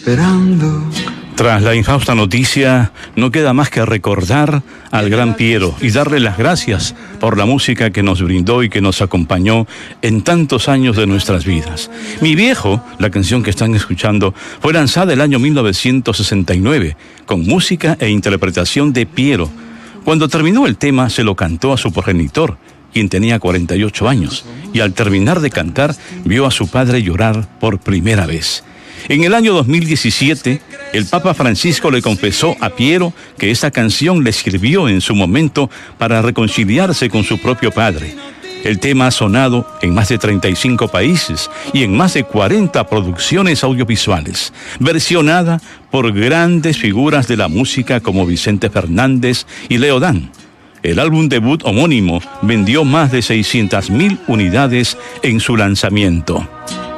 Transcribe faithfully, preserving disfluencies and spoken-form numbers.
Esperando. Tras la infausta noticia, no queda más que recordar al gran Piero y darle las gracias por la música que nos brindó y que nos acompañó en tantos años de nuestras vidas. Mi viejo, la canción que están escuchando, fue lanzada el año mil novecientos sesenta y nueve, con música e interpretación de Piero. Cuando terminó el tema, se lo cantó a su progenitor, quien tenía cuarenta y ocho años, y al terminar de cantar, vio a su padre llorar por primera vez. En el año dos mil diecisiete, el Papa Francisco le confesó a Piero que esta canción le sirvió en su momento para reconciliarse con su propio padre. El tema ha sonado en más de treinta y cinco países y en más de cuarenta producciones audiovisuales, versionada por grandes figuras de la música como Vicente Fernández y Leo Dan. El álbum debut homónimo vendió más de seiscientas mil unidades en su lanzamiento.